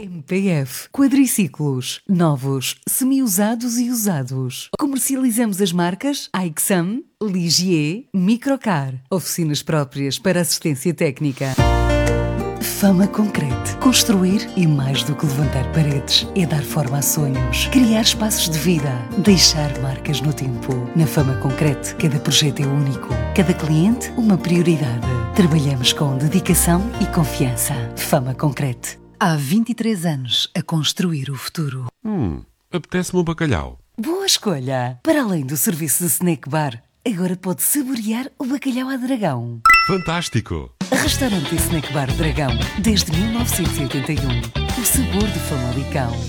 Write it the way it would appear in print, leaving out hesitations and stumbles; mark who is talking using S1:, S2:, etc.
S1: MPF Quadriciclos, novos, semi-usados e usados. Comercializamos as marcas Aixam, Ligier, Microcar. Oficinas próprias para assistência técnica. Fama Concrete. Construir e mais do que levantar paredes é dar forma a sonhos, criar espaços de vida, deixar marcas no tempo. Na Fama Concrete, cada projeto é único, cada cliente uma prioridade. Trabalhamos com dedicação e confiança. Fama Concrete. Há 23 anos a construir o futuro.
S2: Apetece-me um bacalhau.
S1: Boa escolha! Para além do serviço de snack bar, agora pode saborear o bacalhau à Dragão.
S2: Fantástico!
S1: Restaurante e Snack Bar Dragão, desde 1981. O sabor de Famalicão.